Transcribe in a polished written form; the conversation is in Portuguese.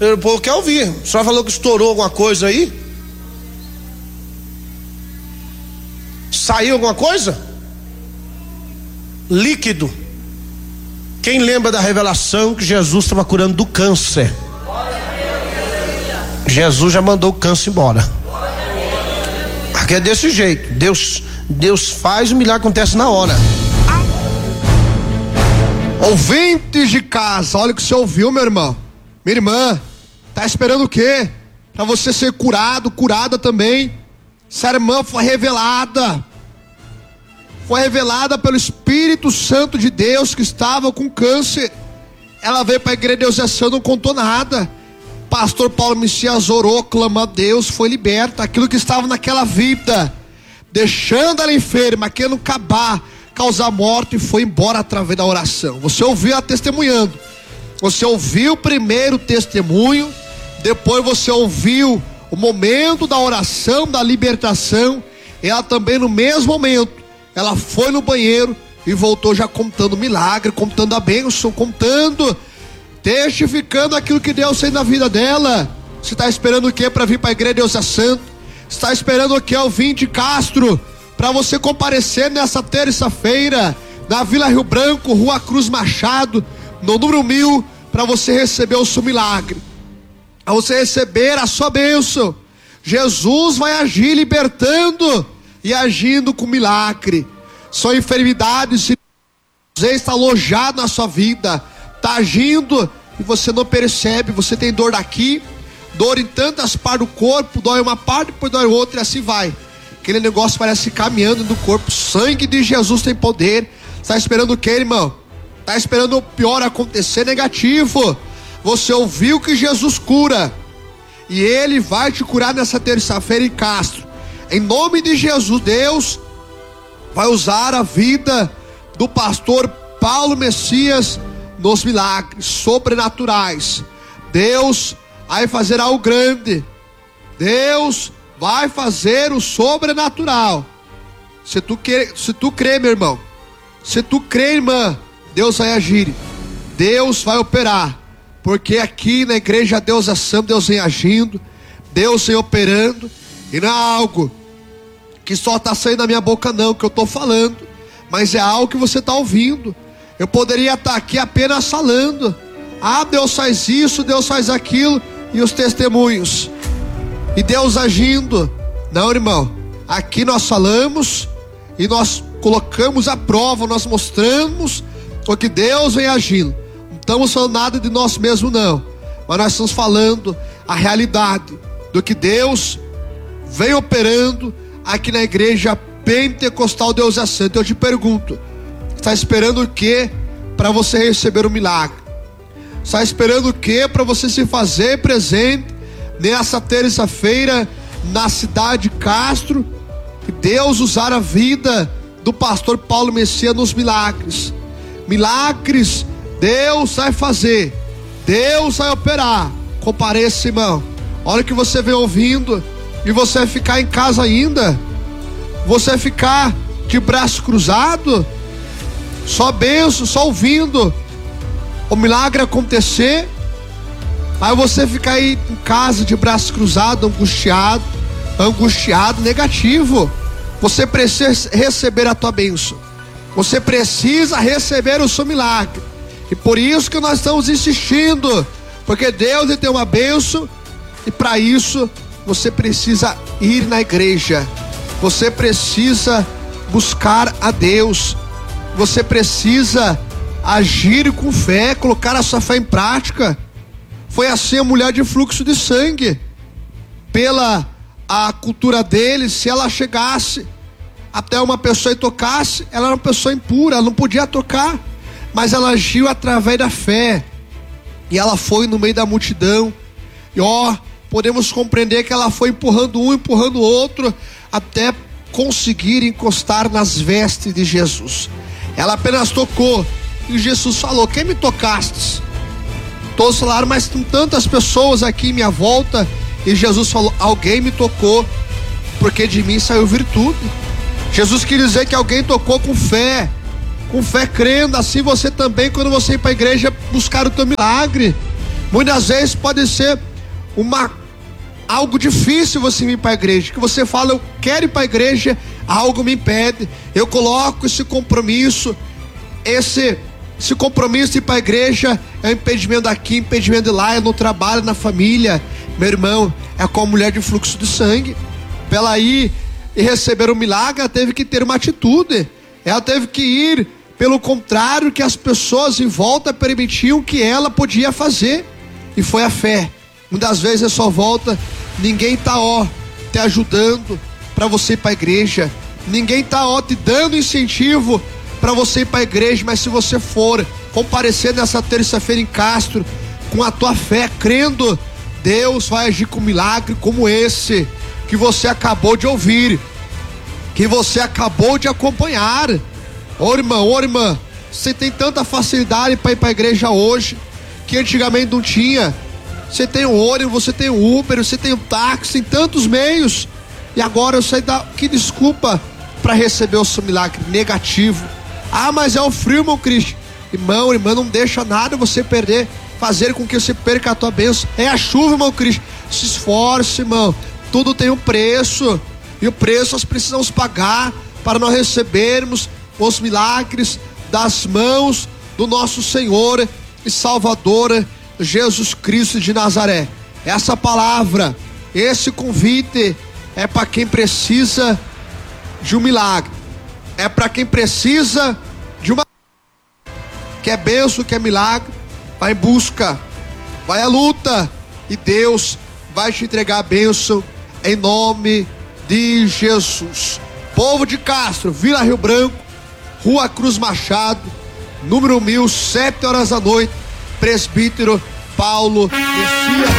O povo quer ouvir. A senhora falou que estourou alguma coisa aí? Saiu alguma coisa? Líquido. Quem lembra da revelação que Jesus estava curando do câncer? Jesus já mandou o câncer embora. Aqui é desse jeito. Deus faz, o milagre acontece na hora. Ouvintes de casa, olha o que você ouviu, meu irmão. Minha irmã, tá esperando o quê? Para você ser curado, curada também. Essa irmã foi revelada pelo Espírito Santo de Deus que estava com câncer. Ela veio para a igreja de Deus essa, não contou nada. Pastor Paulo Messias orou, clamou a Deus, foi liberta. Aquilo que estava naquela vida, deixando ela enferma, querendo causar morte, foi embora através da oração. Você ouviu ela testemunhando. Você ouviu o primeiro testemunho, depois você ouviu o momento da oração, da libertação. Ela também no mesmo momento, ela foi no banheiro e voltou já contando o milagre, contando a bênção, testificando aquilo que Deus fez na vida dela. Você está esperando o que para vir para a igreja Deus é Santo? Está esperando o que, ouvinte Castro, para você comparecer nessa terça-feira na Vila Rio Branco, Rua Cruz Machado, no número 1000, para você receber o seu milagre, para você receber a sua bênção. Jesus vai agir libertando e agindo com milagre. São enfermidades, se você está alojado na sua vida, está agindo e você não percebe. Você tem dor daqui, dor em tantas partes do corpo, dói uma parte, depois dói outra e assim vai. Aquele negócio parece caminhando no corpo. Sangue de Jesus tem poder. Está esperando o que, irmão? Está esperando o pior acontecer, negativo. Você ouviu que Jesus cura e Ele vai te curar nessa terça-feira em Castro. Em nome de Jesus, Deus vai usar a vida do pastor Paulo Messias nos milagres sobrenaturais. Deus vai fazer algo grande. Deus vai fazer o sobrenatural. Se tu crê, meu irmão, se tu crê, irmã, Deus vai agir, Deus vai operar, porque aqui na igreja Deus é santo, Deus vem agindo, Deus vem operando, e não é algo que só está saindo da minha boca não, que eu estou falando, mas é algo que você está ouvindo. Eu poderia estar aqui apenas falando, Deus faz isso, Deus faz aquilo, e os testemunhos, e Deus agindo. Não, irmão, aqui nós falamos e nós colocamos à prova, nós mostramos o que Deus vem agindo. Não estamos falando nada de nós mesmos não, mas nós estamos falando a realidade do que Deus vem operando aqui na igreja Pentecostal Deus é Santo. Eu te pergunto, está esperando o que para você receber o milagre? Está esperando o que para você se fazer presente nessa terça-feira na cidade de Castro, e Deus usar a vida do pastor Paulo Messias nos milagres? Milagres Deus vai fazer, Deus vai operar. Compareça, irmão. Olha que você vem ouvindo, e você vai ficar em casa ainda, você vai ficar de braço cruzado, só benção, só ouvindo o milagre acontecer. Aí você fica aí em casa de braço cruzado, angustiado, negativo. Você precisa receber a tua bênção, você precisa receber o seu milagre, e por isso que nós estamos insistindo, porque Deus tem uma bênção, e para isso você precisa ir na igreja, você precisa buscar a Deus, você precisa agir com fé, colocar a sua fé em prática. Foi assim a mulher de fluxo de sangue. Pela a cultura deles, se ela chegasse até uma pessoa e tocasse, ela era uma pessoa impura, ela não podia tocar, mas ela agiu através da fé, e ela foi no meio da multidão, e podemos compreender que ela foi empurrando um, empurrando o outro, até conseguir encostar nas vestes de Jesus. Ela apenas tocou, e Jesus falou: quem me tocaste? Todos falaram: mas tem tantas pessoas aqui em minha volta. E Jesus falou: alguém me tocou, porque de mim saiu virtude. Jesus quis dizer que alguém tocou com fé crendo. Assim você também, quando você ir para a igreja buscar o teu milagre, Muitas vezes pode ser algo difícil você vir para a igreja, que você fala, eu quero ir para a igreja, algo me impede, eu coloco esse compromisso, esse compromisso de ir para a igreja é um impedimento daqui, impedimento de lá, é no trabalho, na família. Meu irmão, é com a mulher de fluxo de sangue, para ela ir e receber o milagre, ela teve que ter uma atitude, ela teve que ir pelo contrário que as pessoas em volta permitiam que ela podia fazer, e foi a fé. Muitas vezes a sua volta, ninguém tá te ajudando para você ir para a igreja, ninguém tá te dando incentivo para você ir para a igreja, mas se você for comparecer nessa terça-feira em Castro, com a tua fé, crendo, Deus vai agir com um milagre como esse que você acabou de ouvir, que você acabou de acompanhar. Ô irmã, você tem tanta facilidade para ir para a igreja hoje, que antigamente não tinha. Você tem o ônibus, você tem o Uber, você tem o táxi, tem tantos meios, e agora você dá que desculpa para receber o seu milagre negativo. Ah, mas é o frio, irmão Cristo. Irmão, não deixa nada você perder, fazer com que você perca a tua bênção. É a chuva, irmão Cristo. Se esforce, irmão. Tudo tem um preço, e o preço nós precisamos pagar para nós recebermos os milagres das mãos do nosso Senhor e Salvador Jesus Cristo de Nazaré. Essa palavra, esse convite é para quem precisa de um milagre, é para quem precisa de uma, quer bênção, quer milagre, vai em busca, vai à luta, e Deus vai te entregar a bênção em nome de Jesus. Povo de Castro, Vila Rio Branco, Rua Cruz Machado, número 1000, 7 horas da noite, presbítero Paulo Messias.